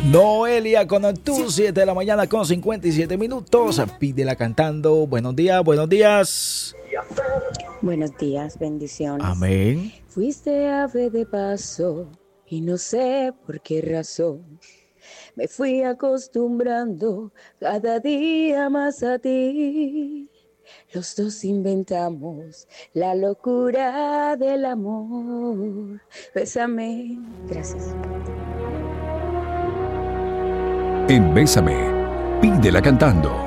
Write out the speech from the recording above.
Noelia con tus 7 de la mañana con 57 minutos. Pídela cantando. Buenos días, buenos días. Buenos días, bendiciones. Amén. Fuiste ave de paso y no sé por qué razón me fui acostumbrando cada día más a ti. Los dos inventamos la locura del amor. Bésame. Gracias. En Bésame, pídela cantando.